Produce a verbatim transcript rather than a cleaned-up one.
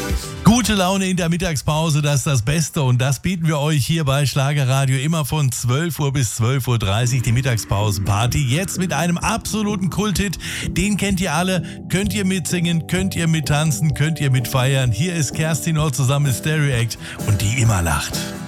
Gute Laune in der Mittagspause, das ist das Beste und das bieten wir euch hier bei Schlagerradio immer von zwölf Uhr bis zwölf Uhr dreißig, die Mittagspausenparty. Jetzt mit einem absoluten Kulthit, den kennt ihr alle, könnt ihr mitsingen, könnt ihr mittanzen, könnt ihr mitfeiern. Hier ist Kerstin Ott zusammen mit Stereo Act und die immer lacht.